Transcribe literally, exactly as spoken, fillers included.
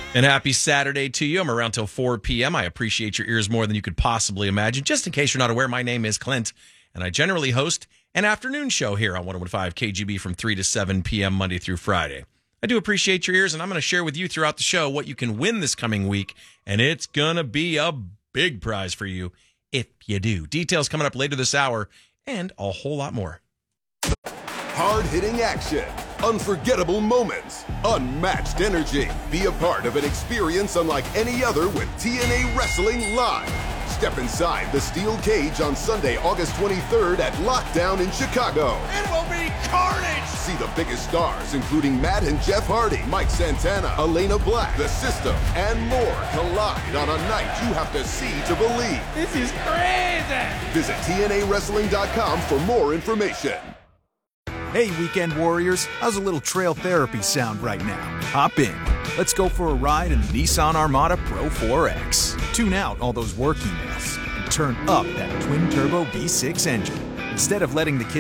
And happy Saturday to you. I'm around till four p.m. I appreciate your ears more than you could possibly imagine. Just in case you're not aware, my name is Clint, and I generally host an afternoon show here on one oh one point five K G B from three to seven p.m. Monday through Friday. I do appreciate your ears, and I'm going to share with you throughout the show what you can win this coming week, and it's going to be a big prize for you if you do. Details coming up later this hour, and a whole lot more. Hard-hitting action, unforgettable moments, unmatched energy. Be a part of an experience unlike any other with T N A Wrestling Live. Step inside the steel cage on Sunday, August twenty-third at Lockdown in Chicago. It will be carnage! See the biggest stars, including Matt and Jeff Hardy, Mike Santana, Elena Black, The System, and more collide on a night you have to see to believe. This is crazy! Visit T N A wrestling dot com for more information. Hey, Weekend Warriors, how's a little trail therapy sound right now? Hop in. Let's go for a ride in the Nissan Armada Pro four X. Tune out all those work emails and turn up that twin-turbo V six engine. Instead of letting the kids